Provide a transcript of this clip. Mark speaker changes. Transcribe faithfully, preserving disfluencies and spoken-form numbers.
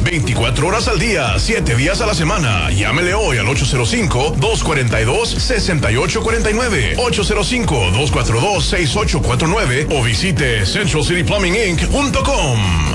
Speaker 1: veinticuatro horas al día, siete días a la semana. Llámele hoy al ocho cero cinco, dos cuatro dos, seis ocho cuatro nueve, ocho cero cinco, dos cuatro dos, seis ocho cuatro nueve o visite central city plumbing inc punto com.